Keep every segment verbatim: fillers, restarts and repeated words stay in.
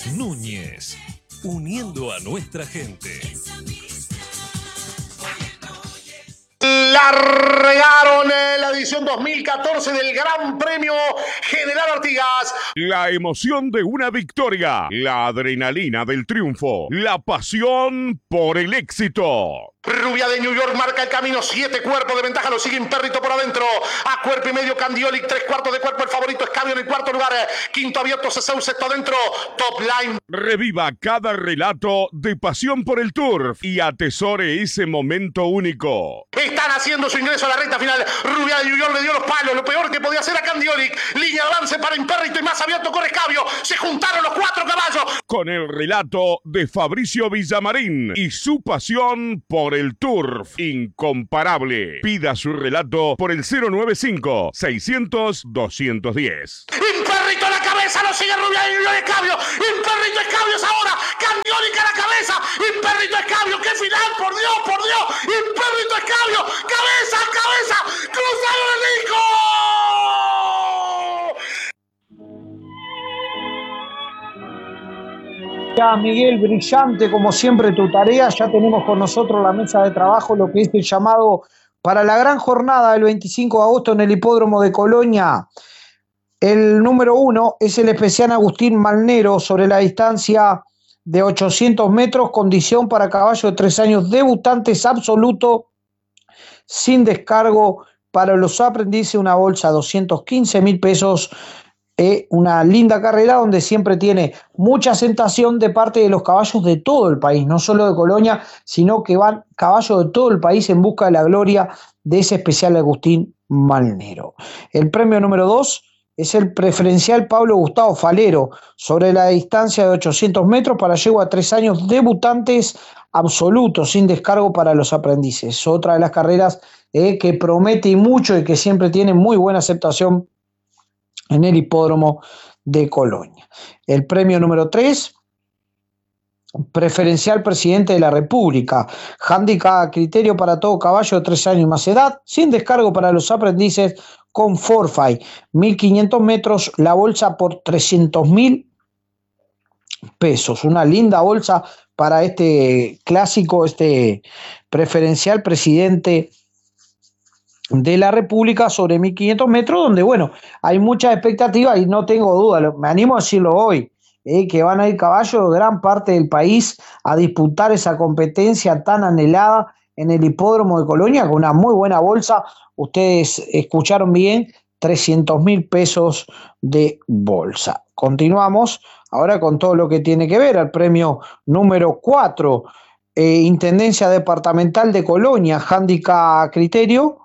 Núñez, uniendo a nuestra gente. Largaron la edición dos mil catorce del Gran Premio General Artigas. La emoción de una victoria, la adrenalina del triunfo, la pasión por el éxito. Rubia de New York marca el camino, siete cuerpos de ventaja, lo sigue Imperrito por adentro, a cuerpo y medio Candiolic, tres cuartos de cuerpo, el favorito es Cabio en el cuarto lugar, quinto abierto Cesau, sexto adentro, top line. Reviva cada relato de pasión por el turf y atesore ese momento único. Están haciendo su ingreso a la recta final, Rubia de New York le dio los palos, lo peor que podía hacer a Candiolic, línea de avance para Imperrito y más abierto corre Cabio, se juntaron los cuatro caballos. Con el relato de Fabricio Villamarín y su pasión por el turf incomparable. Pida su relato por el cero nueve cinco, seiscientos, doscientos diez. Imperrito a la cabeza, lo sigue Rubia de New York, es Cabio, Imperrito es Cabio ahora, Candiolic a la cabeza, Imperrito es Cabio, qué final, por Dios, por Dios, Imperrito es Cabio, cabeza, cabeza, cruzaron el disco. Ya, Miguel, brillante como siempre tu tarea. Ya tenemos con nosotros la mesa de trabajo, lo que es el llamado para la gran jornada del veinticinco de agosto en el Hipódromo de Colonia. El número uno es el especial Agustín Malnero sobre la distancia de ochocientos metros, condición para caballo de tres años, debutantes absoluto, sin descargo para los aprendices, una bolsa de doscientos quince mil pesos. Eh, una linda carrera donde siempre tiene mucha aceptación de parte de los caballos de todo el país, no solo de Colonia, sino que van caballos de todo el país en busca de la gloria de ese especial Agustín Malnero. El premio número dos es el preferencial Pablo Gustavo Falero sobre la distancia de ochocientos metros para yegua a tres años, debutantes absolutos, sin descargo para los aprendices. Otra de las carreras eh, que promete y mucho y que siempre tiene muy buena aceptación en el Hipódromo de Colonia. El premio número tres, preferencial Presidente de la República, handicap a criterio para todo caballo de tres años y más edad, sin descargo para los aprendices, con forfait, mil quinientos metros, la bolsa por trescientos mil pesos. Una linda bolsa para este clásico, este preferencial Presidente de la República sobre mil quinientos metros, donde, bueno, hay muchas expectativas y no tengo duda, me animo a decirlo hoy, eh, que van a ir caballos de gran parte del país a disputar esa competencia tan anhelada en el Hipódromo de Colonia, con una muy buena bolsa. Ustedes escucharon bien, trescientos mil pesos de bolsa. Continuamos ahora con todo lo que tiene que ver al premio número cuatro, eh, Intendencia Departamental de Colonia, handicap a criterio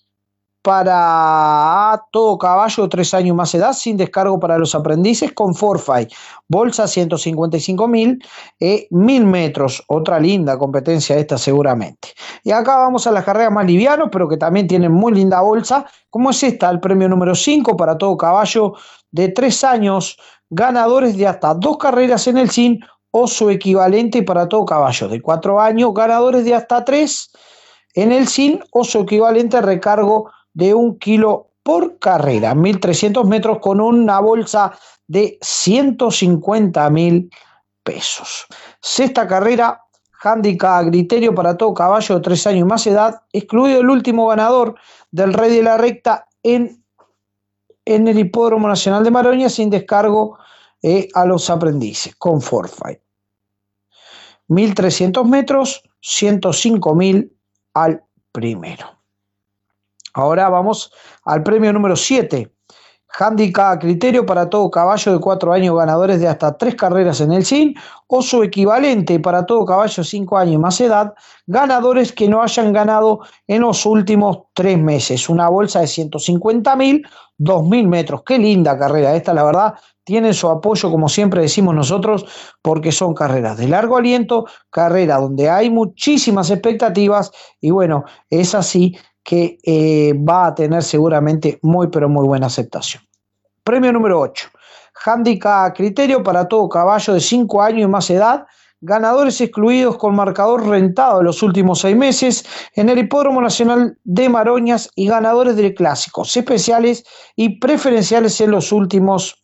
para todo caballo de tres años más edad, sin descargo para los aprendices, con forfait, bolsa ciento cincuenta y cinco mil, eh, mil metros, otra linda competencia esta seguramente. Y acá vamos a las carreras más livianas, pero que también tienen muy linda bolsa, como es esta, el premio número cinco para todo caballo de tres años, ganadores de hasta dos carreras en el S I N o su equivalente para todo caballo de cuatro años, ganadores de hasta tres en el S I N o su equivalente a recargo de un kilo por carrera, mil trescientos metros con una bolsa de ciento cincuenta mil pesos. Sexta carrera, handicap a criterio para todo caballo de tres años y más edad, excluido el último ganador del Rey de la Recta en, en el Hipódromo Nacional de Maroña, sin descargo eh, a los aprendices, con forfait. mil trescientos metros, ciento cinco mil al primero. Ahora vamos al premio número siete, handicap a criterio para todo caballo de cuatro años, ganadores de hasta tres carreras en el S I N o su equivalente para todo caballo de cinco años y más edad, ganadores que no hayan ganado en los últimos tres meses. Una bolsa de ciento cincuenta mil, dos mil metros. Qué linda carrera esta, la verdad. Tienen su apoyo, como siempre decimos nosotros, porque son carreras de largo aliento, carreras donde hay muchísimas expectativas y bueno, es así que eh, va a tener seguramente muy pero muy buena aceptación. Premio número ocho, handicap a criterio para todo caballo de cinco años y más edad, ganadores excluidos con marcador rentado en los últimos seis meses en el Hipódromo Nacional de Maroñas y ganadores de clásicos especiales y preferenciales en los últimos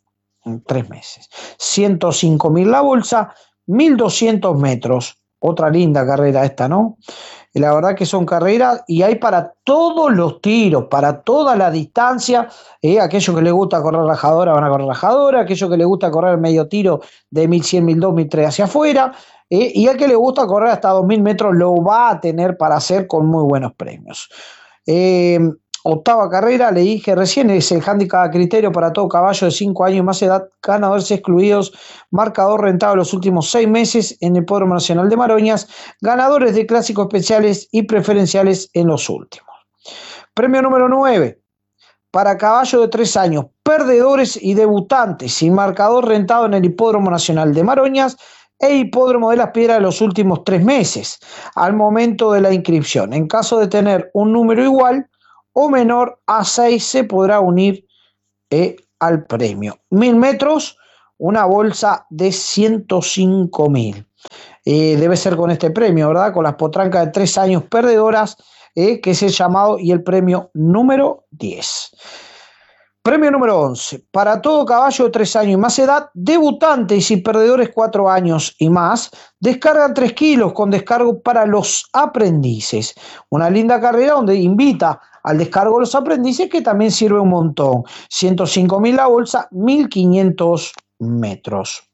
en tres meses. ciento cinco mil la bolsa, mil doscientos metros. Otra linda carrera esta, ¿no? Y la verdad que son carreras y hay para todos los tiros, para toda la distancia. Eh, aquellos que les gusta correr rajadora van a correr rajadora, aquellos que les gusta correr medio tiro de mil cien, mil doscientos, mil trescientos hacia afuera. Eh, y al que le gusta correr hasta dos mil metros lo va a tener para hacer con muy buenos premios. Eh, Octava carrera, le dije recién, es el handicap a criterio para todo caballo de cinco años y más edad, ganadores excluidos, marcador rentado los últimos seis meses en el Hipódromo Nacional de Maroñas, ganadores de clásicos especiales y preferenciales en los últimos. Premio número nueve, para caballo de tres años, perdedores y debutantes, sin marcador rentado en el Hipódromo Nacional de Maroñas e Hipódromo de las Piedras de los últimos tres meses, al momento de la inscripción. En caso de tener un número igual o menor a seis se podrá unir eh, al premio. Mil metros, una bolsa de ciento cinco mil. Eh, debe ser con este premio, ¿verdad? Con las potrancas de tres años perdedoras, eh, que es el llamado y el premio número diez. Premio número once. Para todo caballo de tres años y más edad, debutantes y perdedores cuatro años y más, descargan tres kilos con descargo para los aprendices. Una linda carrera donde invita al descargo de los aprendices, que también sirve un montón. ciento cinco mil la bolsa, mil quinientos metros.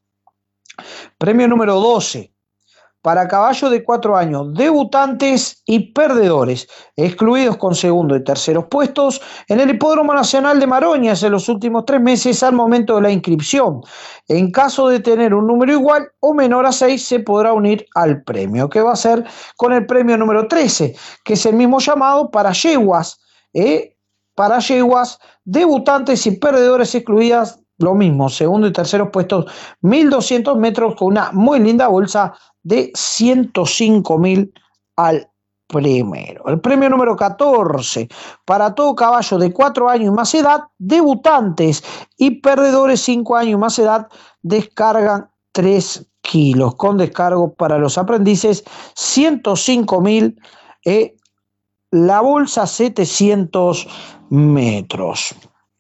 Premio número doce. Para caballos de cuatro años, debutantes y perdedores, excluidos con segundo y terceros puestos en el Hipódromo Nacional de Maroñas en los últimos tres meses al momento de la inscripción. En caso de tener un número igual o menor a seis, se podrá unir al premio, que va a ser con el premio número trece, que es el mismo llamado para yeguas, ¿eh? para yeguas, debutantes y perdedores excluidas, lo mismo, segundo y terceros puestos, mil doscientos metros con una muy linda bolsa de ciento cinco mil al primero. El premio número catorce, para todo caballo de cuatro años y más edad, debutantes y perdedores cinco años y más edad, descargan tres kilos, con descargo para los aprendices, ciento cinco mil, eh, la bolsa setecientos metros.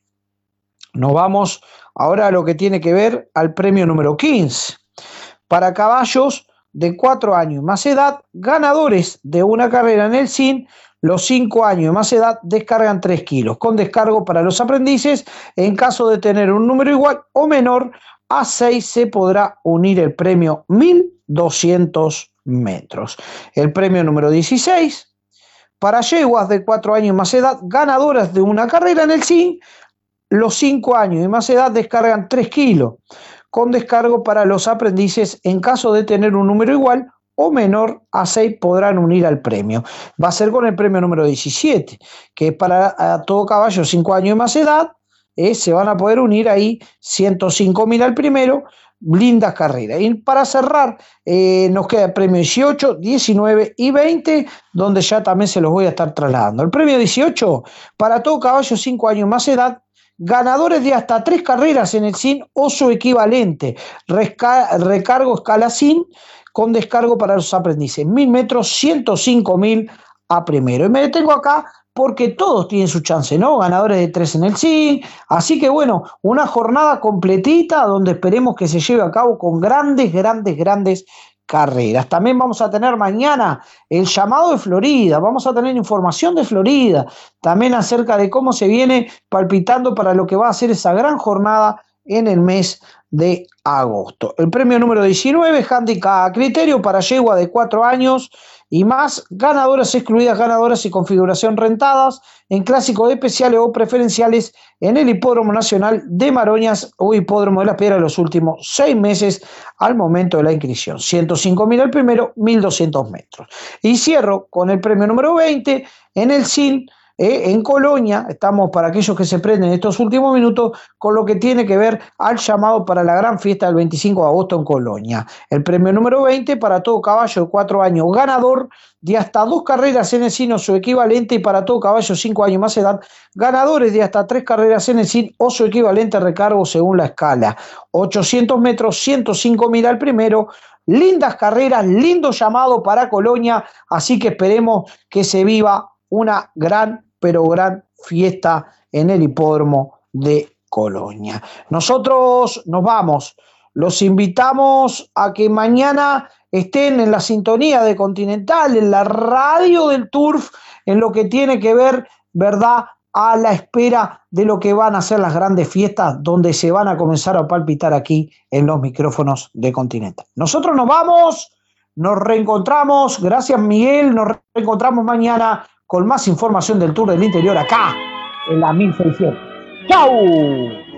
Nos vamos ahora a lo que tiene que ver al premio número quince. Para caballos de cuatro años y más edad, ganadores de una carrera en el S I N, los cinco años y más edad descargan tres kilos, con descargo para los aprendices. En caso de tener un número igual o menor a seis, se podrá unir el premio mil doscientos metros. El premio número dieciséis, para yeguas de cuatro años y más edad, ganadoras de una carrera en el S I N, los cinco años y más edad descargan tres kilos, con descargo para los aprendices. En caso de tener un número igual o menor a seis, podrán unir al premio. Va a ser con el premio número diecisiete, que es para a todo caballo cinco años y más edad, eh, se van a poder unir ahí ciento cinco mil al primero, lindas carreras. Y para cerrar, eh, nos queda el premio dieciocho, diecinueve y veinte, donde ya también se los voy a estar trasladando. El premio dieciocho, para todo caballo cinco años y más edad, ganadores de hasta tres carreras en el S I N o su equivalente, Resca- recargo escala S I N con descargo para los aprendices, mil metros, ciento cinco mil a primero. Y me detengo acá porque todos tienen su chance, ¿no? Ganadores de tres en el S I N, así que bueno, una jornada completita donde esperemos que se lleve a cabo con grandes, grandes, grandes carreras. También vamos a tener mañana el llamado de Florida, vamos a tener información de Florida, también acerca de cómo se viene palpitando para lo que va a ser esa gran jornada en el mes de agosto. El premio número diecinueve, handicap a criterio para yegua de cuatro años y más, ganadoras excluidas, ganadoras y configuración rentadas en clásicos especiales o preferenciales en el Hipódromo Nacional de Maroñas o Hipódromo de las Piedras los últimos seis meses al momento de la inscripción. ciento cinco mil al primero, mil doscientos metros. Y cierro con el premio número veinte en el S I N, Eh, en Colonia. Estamos, para aquellos que se prenden estos últimos minutos, con lo que tiene que ver al llamado para la gran fiesta del veinticinco de agosto en Colonia. El premio número veinte para todo caballo de cuatro años, ganador de hasta dos carreras en el S I N o su equivalente, y para todo caballo cinco años más edad, ganadores de hasta tres carreras en el S I N o su equivalente, recargo según la escala. ochocientos metros, ciento cinco mil al primero. Lindas carreras, lindo llamado para Colonia, así que esperemos que se viva una gran pero gran fiesta en el Hipódromo de Colonia. Nosotros nos vamos. Los invitamos a que mañana estén en la sintonía de Continental, en la radio del Turf, en lo que tiene que ver, ¿verdad?, a la espera de lo que van a ser las grandes fiestas, donde se van a comenzar a palpitar aquí en los micrófonos de Continental. Nosotros nos vamos, nos reencontramos, gracias Miguel, nos reencontramos mañana con más información del Tour del Interior acá, en la mil seiscientos. ¡Chau!